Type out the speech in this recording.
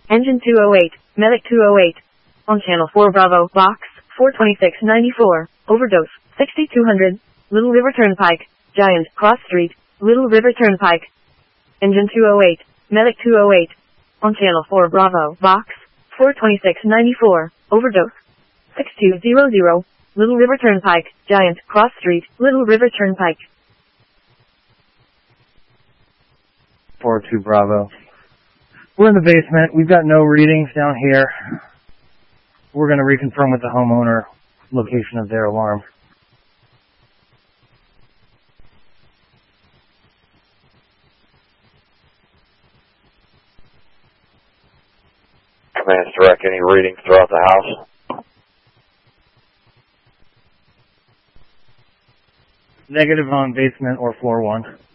Engine 208, Medic 208. On channel 4 Bravo, box 42694. Overdose 6200. Little River Turnpike, Giant Cross Street, Little River Turnpike. Engine 208, Medic 208. On channel 4 Bravo, box 42694. Overdose 6200. Little River Turnpike, Giant Cross Street, Little River Turnpike. 42 Bravo. We're in the basement. We've got no readings down here. We're going to reconfirm with the homeowner location of their alarm. Commands direct, any readings throughout the house? Negative on basement or floor 1.